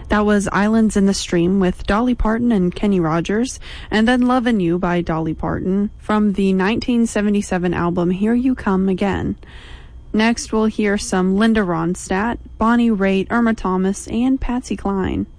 That was Islands in the Stream with Dolly Parton and Kenny Rogers, and then Lovin' You by Dolly Parton from the 1977 album Here You Come Again. Next, we'll hear some Linda Ronstadt, Bonnie Raitt, Irma Thomas, and Patsy Cline.